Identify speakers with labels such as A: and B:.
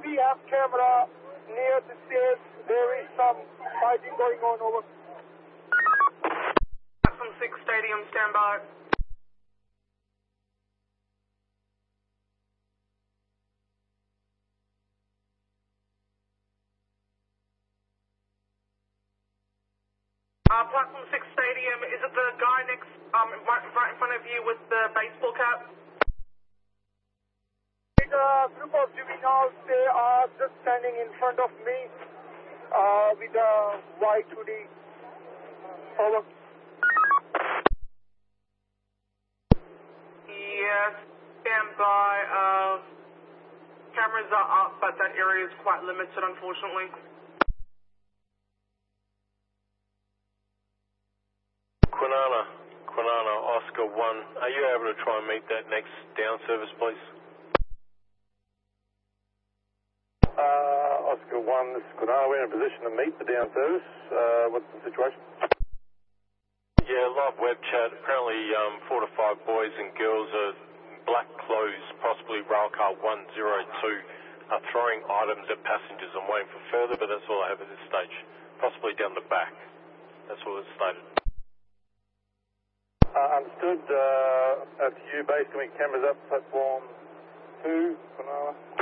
A: we have camera near the stairs. There is some fighting going on over.
B: From 6 Stadium, stand by. Platform 6 Stadium, is it the guy next, right in front of you with the baseball cap?
A: A group of juveniles, they are just standing in front of me with a white hoodie. Over.
B: Yes, stand by. Cameras are up, but that area is quite limited, unfortunately.
C: Quinana, Oscar 1. Are you able to try and meet that next down service, please?
D: Oscar 1, this is Quinana. We're in a position to meet the down service. What's the situation?
C: Yeah, live web chat. Apparently 4 to 5 boys and girls are black clothes, possibly railcar 102, are throwing items at passengers. I'm waiting for further, but that's all I have at this stage. Possibly down the back. That's all it's stated.
D: Understood. To you, base, can we cameras up, platform 2, Quinana?